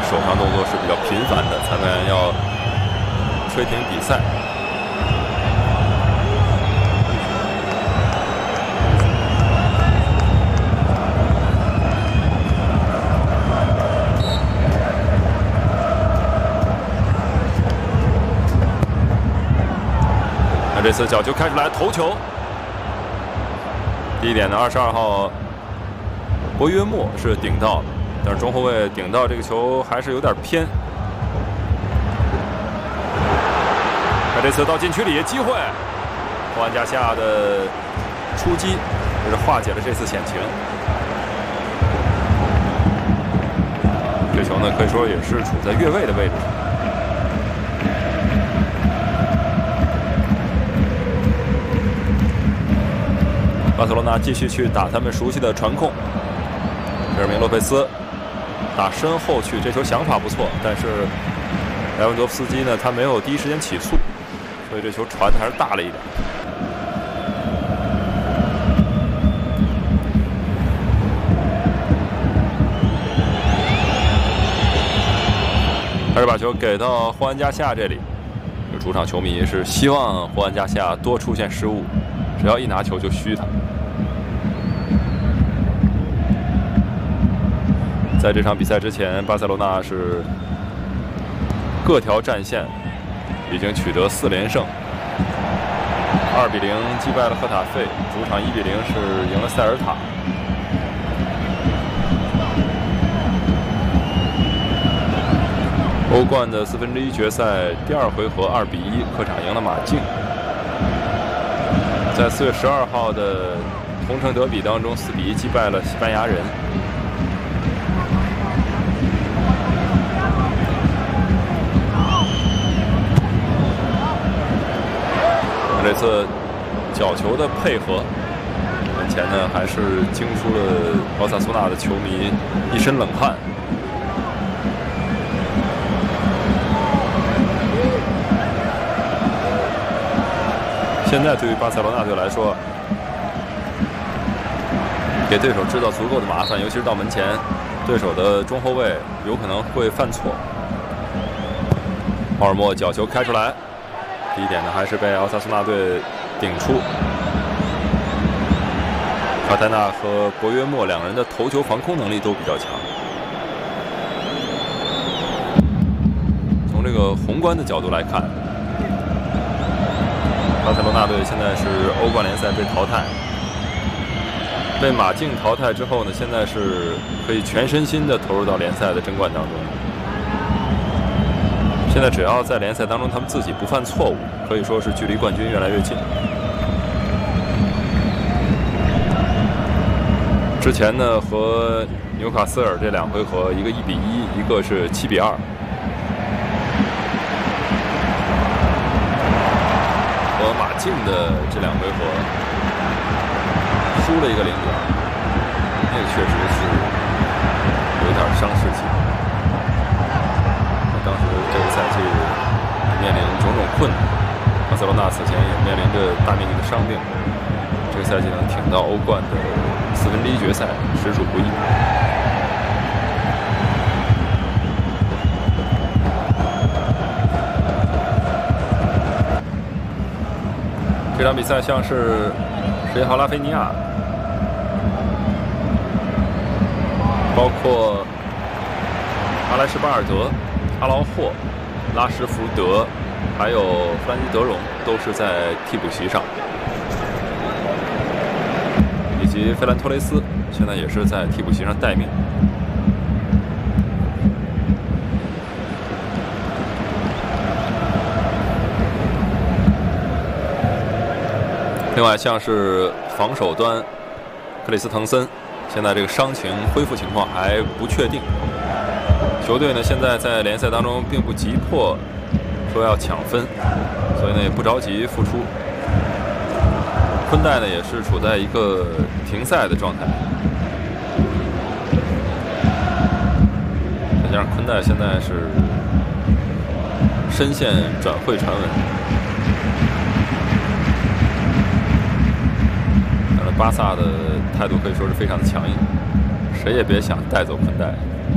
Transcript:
手上动作是比较频繁的，裁判员要吹停比赛。那这次角球开出来，头球。第一点呢，22号博约莫是顶到的，但是中后卫顶到这个球还是有点偏。那这次到禁区里机会，霍安加西亚的出击，这是化解了这次险情。这球呢可以说也是处在越位的位置上。巴塞罗那继续去打他们熟悉的传控，费尔明洛佩斯打身后去，这球想法不错，但是莱万多夫斯基呢，他没有第一时间起速，所以这球传的还是大了一点。还是把球给到霍安加西亚这里，这主场球迷是希望霍安加西亚多出现失误，只要一拿球就虚他。在这场比赛之前，巴塞罗那是各条战线已经取得4连胜，2比0击败了赫塔费，主场1比0是赢了塞尔塔。欧冠的1/4决赛第2回合2比1客场赢了马竞。在4月12号的同城德比当中4比1击败了西班牙人。这次角球的配合，门前呢还是惊出了奥萨苏纳的球迷一身冷汗。现在对于巴塞罗那队来说，给对手制造足够的麻烦，尤其是到门前，对手的中后卫有可能会犯错。奥尔莫角球开出来。第一点呢，还是被奥萨苏纳队顶出。卡泰纳和博约莫两人的头球防空能力都比较强。从这个宏观的角度来看，巴塞罗那队现在是欧冠联赛被淘汰，被马竞淘汰之后呢，现在是可以全身心的投入到联赛的争冠当中。现在只要在联赛当中他们自己不犯错误，可以说是距离冠军越来越近。之前呢和纽卡斯尔这2回合，一个1比1，一个是7比2。和马竞的这2回合输了一个0比2，那个确实是有点伤士气。当时这个赛季面临种种困难，巴塞罗那此前也面临着大面积的伤病，这个赛季能挺到欧冠的1/4决赛，实属不易。这场比赛像是谁豪拉菲尼亚，包括阿莱什巴尔德、阿劳霍、拉什福德，还有弗兰基德容都是在替补席上，以及费兰托雷斯现在也是在替补席上待命。另外，像是防守端克里斯滕森，现在这个伤情恢复情况还不确定。球队呢现在在联赛当中并不急迫说要抢分，所以呢也不着急复出。昆代呢也是处在一个停赛的状态，再加上昆代现在是深陷转会传闻，巴萨的态度可以说是非常的强硬，谁也别想带走昆代。